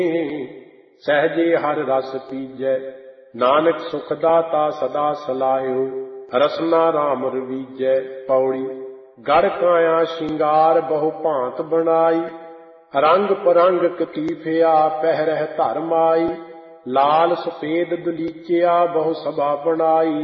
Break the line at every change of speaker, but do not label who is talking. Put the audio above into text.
ਸਹਿਜੇ ਹਰ ਰਸ ਪੀਜੈ। ਨਾਨਕ ਸੁਖ ਦਾਤਾ ਸਦਾ ਸਲਾਹਿਓ, ਰਸਨਾ ਰਾਮ ਰਵੀਜੈ। ਪੌੜੀ। ਗੜ ਕਾਇਆ ਸ਼ਿੰਗਾਰ ਬਹੁ ਭਾਂਤ ਬਣਾਈ, ਰੰਗ ਪਰੰਗ ਕਤੀਫਿਆ ਪਹਿਰਹਿ ਧਰ ਮਾਈ। ਲਾਲ ਸਫੇਦ ਦਲੀਚਿਆ ਬਹੁ ਸਭਾ ਬਣਾਈ,